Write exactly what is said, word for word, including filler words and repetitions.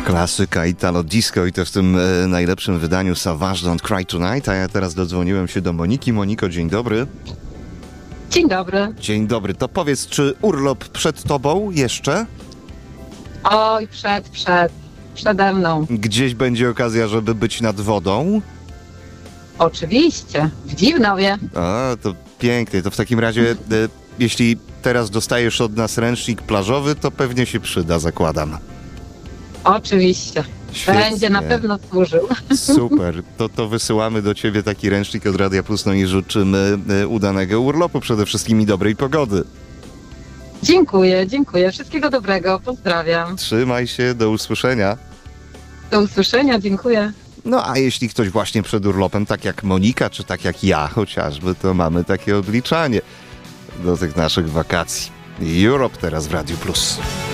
Klasyka Italo Disco i to w tym e, najlepszym wydaniu Savage Don't Cry Tonight, a ja teraz dodzwoniłem się do Moniki. Moniko, dzień dobry. Dzień dobry. Dzień dobry. To powiedz, czy urlop przed tobą jeszcze? Oj, przed, przed, przede mną. Gdzieś będzie okazja, żeby być nad wodą? Oczywiście, w Dziwnowie. A, to pięknie. To w takim razie, e, jeśli teraz dostajesz od nas ręcznik plażowy, to pewnie się przyda, zakładam. Oczywiście. Świetnie. Będzie na pewno służył. Super. To, to wysyłamy do ciebie taki ręcznik od Radia Plus, no i życzymy e, udanego urlopu, przede wszystkim i dobrej pogody. Dziękuję, dziękuję. Wszystkiego dobrego. Pozdrawiam. Trzymaj się, do usłyszenia. Do usłyszenia, dziękuję. No a jeśli ktoś właśnie przed urlopem, tak jak Monika, czy tak jak ja chociażby, to mamy takie odliczanie do tych naszych wakacji. Europe teraz w Radiu Plus.